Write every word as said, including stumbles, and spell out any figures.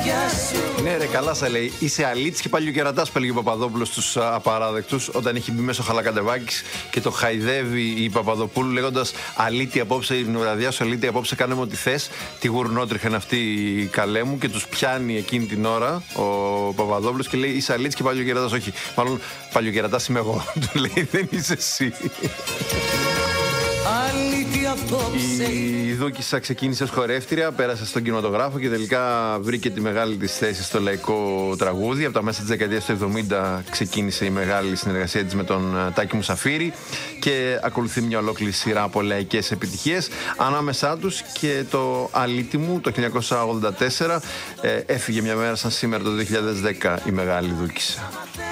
Ναι, ρε, καλά σα λέει. Είσαι αλήτης και παλιοκερατάς, που έλεγε ο Παπαδόπουλος στους απαράδεκτους, όταν έχει μπει μέσα ο Χαλακαντεβάκης και το χαϊδεύει η Παπαδοπούλου, λέγοντας αλήτη απόψε, η βραδιά σου αλήτη απόψε, κάνε μου ό,τι θες. Τι γουρνότριχα είναι αυτή η καλέ μου, και τους πιάνει εκείνη την ώρα ο Παπαδόπουλος και λέει είσαι αλήτης και παλιοκερατάς. Όχι, μάλλον παλιοκερατάς είμαι εγώ. Του λέει δεν είσαι εσύ. Η Δούκισσα ξεκίνησε ως χορεύτρια, πέρασε στον κινηματογράφο και τελικά βρήκε τη μεγάλη της θέση στο λαϊκό τραγούδι. Από τα μέσα της δεκαετίας του εβδομήντα ξεκίνησε η μεγάλη συνεργασία της με τον Τάκη Μουσαφίρη και ακολουθεί μια ολόκληρη σειρά από λαϊκές επιτυχίες. Ανάμεσά τους και το αλήτη μου το χίλια εννιακόσια ογδόντα τέσσερα, ε, έφυγε μια μέρα σαν σήμερα το δύο χιλιάδες δέκα η μεγάλη Δούκισσα.